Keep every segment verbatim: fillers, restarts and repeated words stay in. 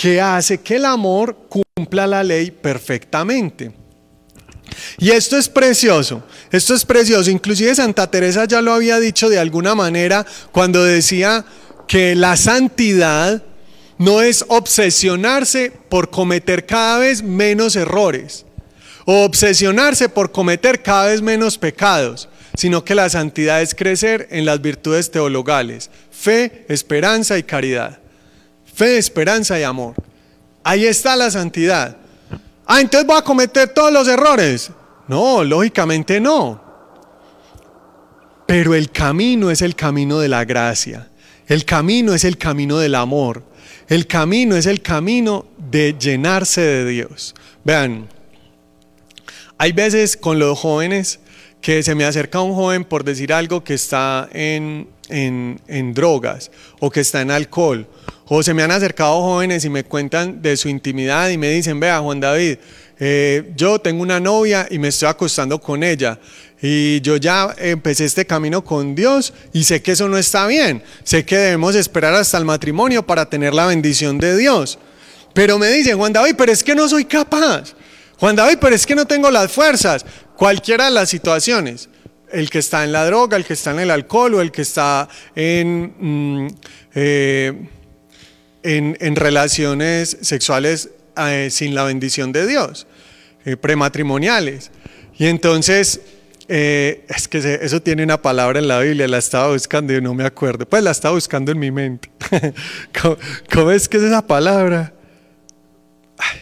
que hace que el amor cumpla la ley perfectamente. Y esto es precioso, esto es precioso. Inclusive Santa Teresa ya lo había dicho de alguna manera cuando decía que la santidad no es obsesionarse por cometer cada vez menos errores o obsesionarse por cometer cada vez menos pecados, sino que la santidad es crecer en las virtudes teologales: fe, esperanza y caridad. Fe, esperanza y amor. Ahí está la santidad. Ah, entonces voy a cometer todos los errores. No, lógicamente no. Pero el camino es el camino de la gracia. El camino es el camino del amor. El camino es el camino de llenarse de Dios. Vean, hay veces con los jóvenes que se me acerca un joven por decir algo que está en, en, en drogas o que está en alcohol. O se me han acercado jóvenes y me cuentan de su intimidad y me dicen: vea, Juan David, eh, yo tengo una novia y me estoy acostando con ella. Y yo ya empecé este camino con Dios y sé que eso no está bien. Sé que debemos esperar hasta el matrimonio para tener la bendición de Dios. Pero me dicen: Juan David, pero es que no soy capaz. Juan David, pero es que no tengo las fuerzas. Cualquiera de las situaciones. El que está en la droga, el que está en el alcohol o el que está en... Mm, eh, En, en relaciones sexuales eh, sin la bendición de Dios, eh, prematrimoniales. Y entonces, eh, es que se, eso tiene una palabra en la Biblia, la estaba buscando y no me acuerdo, pues la estaba buscando en mi mente. ¿Cómo, ¿Cómo es que es esa palabra? Ay.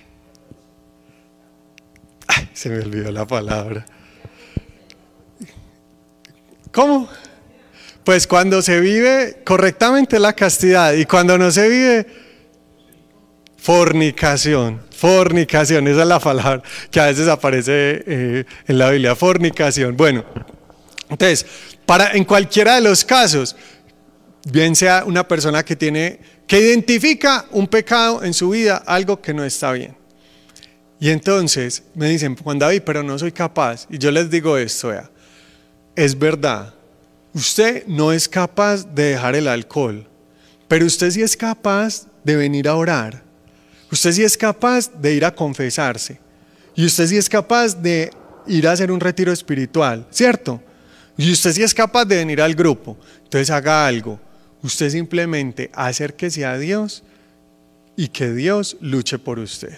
Ay, se me olvidó la palabra. ¿Cómo? Pues cuando se vive correctamente la castidad y cuando no se vive, fornicación, fornicación, esa es la palabra que a veces aparece eh, en la Biblia, fornicación. Bueno, entonces, para, en cualquiera de los casos, bien sea una persona que tiene, que identifica un pecado en su vida, algo que no está bien. Y entonces me dicen: Juan David, pero no soy capaz. Y yo les digo esto, vea, es verdad. Usted no es capaz de dejar el alcohol, pero usted sí es capaz de venir a orar. Usted sí es capaz de ir a confesarse. Y usted sí es capaz de ir a hacer un retiro espiritual, ¿cierto? Y usted sí es capaz de venir al grupo. Entonces haga algo. Usted simplemente acérquese a Dios y que Dios luche por usted.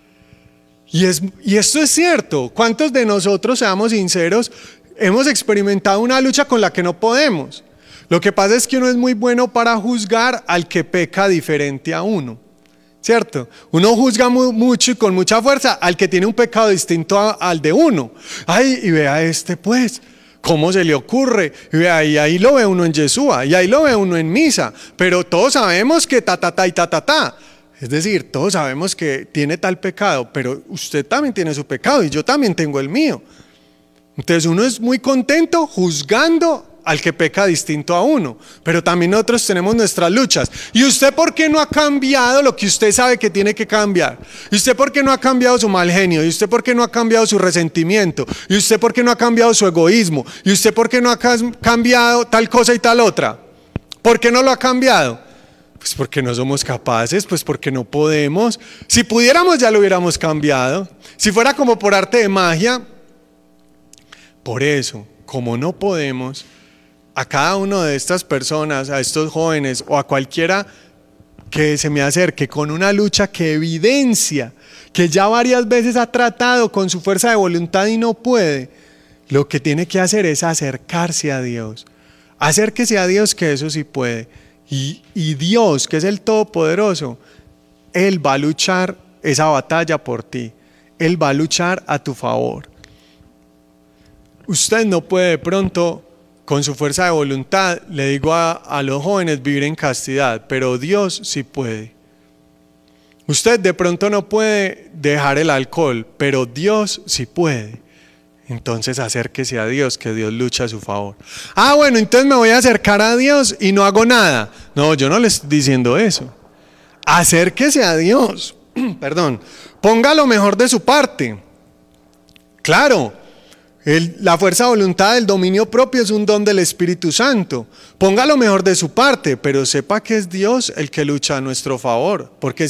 Y, es, y esto es cierto. ¿Cuántos de nosotros, seamos sinceros, hemos experimentado una lucha con la que no podemos? Lo que pasa es que uno es muy bueno para juzgar al que peca diferente a uno, ¿cierto? Uno juzga muy, mucho y con mucha fuerza al que tiene un pecado distinto a, al de uno. Ay, y vea este pues, ¿cómo se le ocurre? Y vea, y ahí lo ve uno en Yeshua, y ahí lo ve uno en misa, pero todos sabemos que ta, ta, ta y ta, ta, ta. Es decir, todos sabemos que tiene tal pecado, pero usted también tiene su pecado y yo también tengo el mío. Entonces uno es muy contento juzgando al que peca distinto a uno, pero también nosotros tenemos nuestras luchas. ¿Y usted por qué no ha cambiado lo que usted sabe que tiene que cambiar? ¿Y usted por qué no ha cambiado su mal genio? ¿Y usted por qué no ha cambiado su resentimiento? ¿Y usted por qué no ha cambiado su egoísmo? ¿Y usted por qué no ha cambiado tal cosa y tal otra? ¿Por qué no lo ha cambiado? Pues porque no somos capaces, pues porque no podemos. Si pudiéramos ya lo hubiéramos cambiado. Si fuera como por arte de magia. Por eso, como no podemos, a cada una de estas personas, a estos jóvenes o a cualquiera que se me acerque con una lucha que evidencia que ya varias veces ha tratado con su fuerza de voluntad y no puede, lo que tiene que hacer es acercarse a Dios. Acérquese a Dios, que eso sí puede. Y, y Dios, que es el Todopoderoso, Él va a luchar esa batalla por ti. Él va a luchar a tu favor. Usted no puede de pronto, con su fuerza de voluntad, le digo a, a los jóvenes, vivir en castidad, pero Dios sí puede. Usted de pronto no puede dejar el alcohol, pero Dios sí puede. Entonces acérquese a Dios, que Dios lucha a su favor. Ah, bueno, entonces me voy a acercar a Dios y no hago nada. No, yo no le estoy diciendo eso. Acérquese a Dios. Perdón. Ponga lo mejor de su parte. Claro, el, la fuerza de voluntad del dominio propio es un don del Espíritu Santo. Ponga lo mejor de su parte, pero sepa que es Dios el que lucha a nuestro favor. Porque